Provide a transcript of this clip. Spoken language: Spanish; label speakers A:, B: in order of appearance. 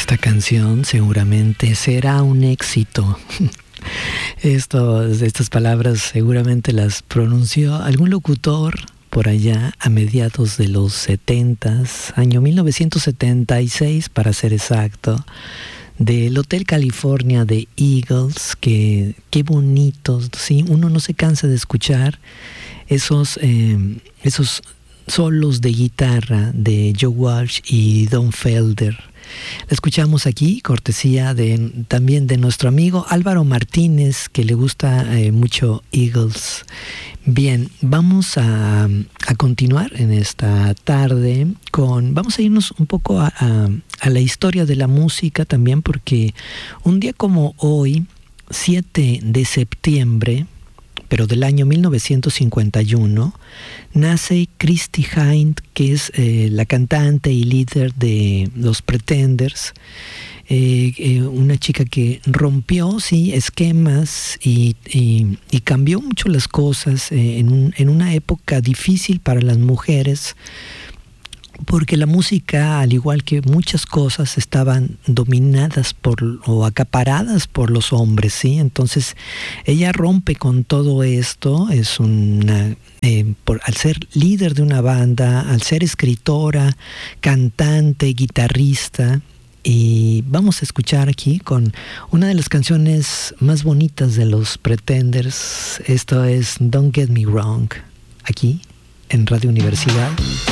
A: Esta canción seguramente será un éxito. Estas palabras seguramente las pronunció algún locutor por allá a mediados de los 70s, año 1976 para ser exacto, del Hotel California de Eagles, que qué bonitos, ¿sí? Uno no se cansa de escuchar esos solos de guitarra de Joe Walsh y Don Felder. La escuchamos aquí, cortesía también de nuestro amigo Álvaro Martínez, que le gusta mucho Eagles. Bien, vamos a continuar en esta tarde vamos a irnos un poco a la historia de la música también, porque un día como hoy, 7 de septiembre, pero del año 1951, nace Chrissie Hynde, que es la cantante y líder de los Pretenders, una chica que rompió esquemas y cambió mucho las cosas en una época difícil para las mujeres, porque la música, al igual que muchas cosas, estaban dominadas o acaparadas por los hombres, ¿sí? Entonces ella rompe con todo esto. Es al ser líder de una banda, al ser escritora, cantante, guitarrista. Y vamos a escuchar aquí con una de las canciones más bonitas de los Pretenders. Esto es Don't Get Me Wrong, aquí en Radio Universidad.